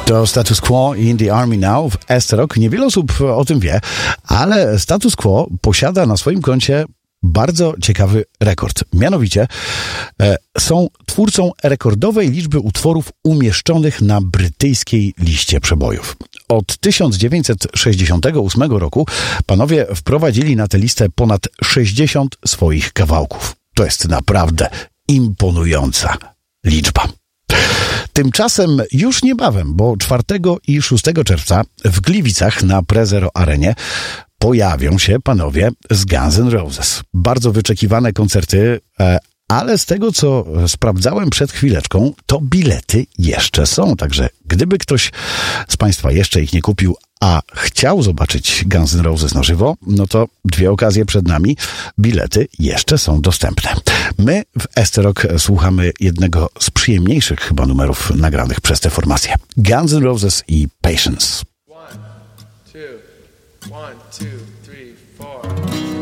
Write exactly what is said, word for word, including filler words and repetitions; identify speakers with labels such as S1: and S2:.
S1: To Status Quo in the Army Now w S-Rock. Niewiele osób o tym wie, ale Status Quo posiada na swoim koncie bardzo ciekawy rekord. Mianowicie e, są twórcą rekordowej liczby utworów umieszczonych na brytyjskiej liście przebojów. Od tysiąc dziewięćset sześćdziesiątego ósmego roku panowie wprowadzili na tę listę ponad sześćdziesiąt swoich kawałków. To jest naprawdę imponująca liczba. Tymczasem już niebawem, bo czwartego i szóstego czerwca w Gliwicach na Prezero Arenie pojawią się panowie z Guns N' Roses. Bardzo wyczekiwane koncerty, ale z tego, co sprawdzałem przed chwileczką, to bilety jeszcze są. Także gdyby ktoś z państwa jeszcze ich nie kupił, a chciał zobaczyć Guns N' Roses na żywo, no to dwie okazje przed nami. Bilety jeszcze są dostępne. My w S-Rock słuchamy jednego z przyjemniejszych chyba numerów nagranych przez tę formację. Guns N' Roses i Patience.
S2: One, two, one, two, three, four.